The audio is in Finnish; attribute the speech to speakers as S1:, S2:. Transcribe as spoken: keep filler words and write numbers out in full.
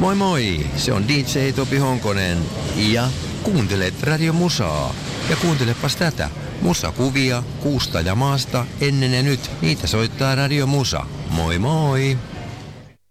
S1: Moi moi, se on D J Topi Honkonen ja kuuntelet Radio Musaa. Ja kuuntelepas tätä. Musakuvia kuusta ja maasta ennen ja nyt. Niitä soittaa Radio Musa. Moi moi!